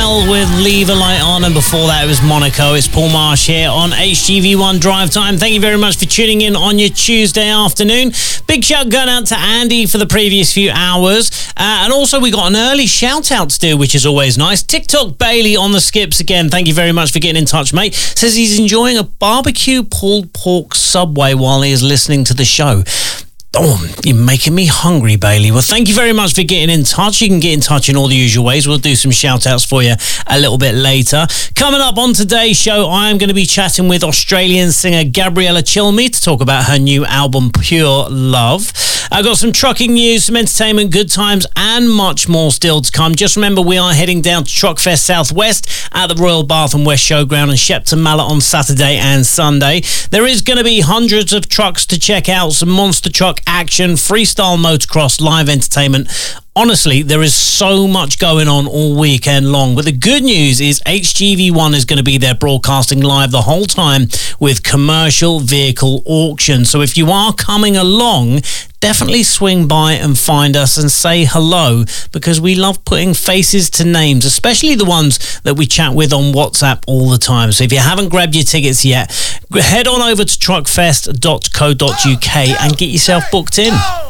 Adele with Leave a Light On, and before that it was Monaco. It's Paul Marsh here on HGV1 Drive Time. Thank you very much for tuning in on your Tuesday afternoon. Big shout going out to Andy for the previous few hours. And also we got an early shout out to do, which is always nice. TikTok Bailey on the skips again. Thank you very much for getting in touch, mate. Says he's enjoying a barbecue pulled pork Subway while he is listening to the show. Oh, you're making me hungry, Bailey. Well, thank you very much for getting in touch. You can get in touch in all the usual ways. We'll do some shout-outs for you a little bit later. Coming up on today's show, I am going to be chatting with Australian singer Gabriella Cilmi to talk about her new album, Pure Love. I've got some trucking news, some entertainment, good times, and much more still to come. Just remember, we are heading down to Truckfest Southwest at the Royal Bath and West Showground in Shepton Mallet on Saturday and Sunday. There is going to be hundreds of trucks to check out, some monster truck action, freestyle motocross, live entertainment. Honestly, there is so much going on all weekend long. But the good news is HGV1 is going to be there broadcasting live the whole time with commercial vehicle auction. So if you are coming along, definitely swing by and find us and say hello, because we love putting faces to names, especially the ones that we chat with on WhatsApp all the time. So if you haven't grabbed your tickets yet, head on over to truckfest.co.uk and get yourself booked in.